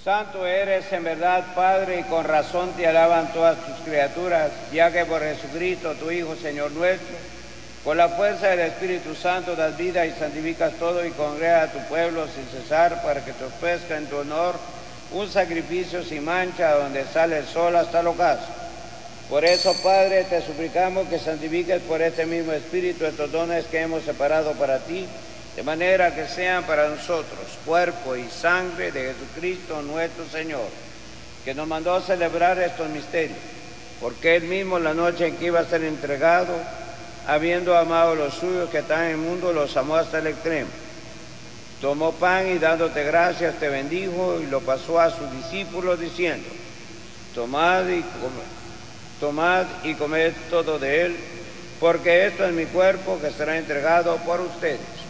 Santo eres en verdad, Padre, y con razón te alaban todas tus criaturas, ya que por Jesucristo, tu Hijo, Señor nuestro, con la fuerza del Espíritu Santo das vida y santificas todo y congrega a tu pueblo sin cesar para que te ofrezca en tu honor un sacrificio sin mancha donde sale el sol hasta el ocaso. Por eso, Padre, te suplicamos que santifiques por este mismo Espíritu estos dones que hemos separado para ti, de manera que sean para nosotros cuerpo y sangre de Jesucristo nuestro Señor, que nos mandó a celebrar estos misterios, porque Él mismo la noche en que iba a ser entregado, habiendo amado a los suyos que están en el mundo, los amó hasta el extremo. Tomó pan y dándote gracias te bendijo y lo pasó a sus discípulos diciendo: tomad y comed todo de él, porque esto es mi cuerpo que será entregado por ustedes.